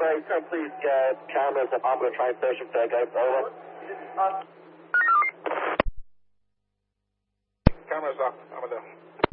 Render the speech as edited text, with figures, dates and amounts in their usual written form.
sorry, please get cameras at Omega Train Station for guys, over. Cameras up, Amadeo.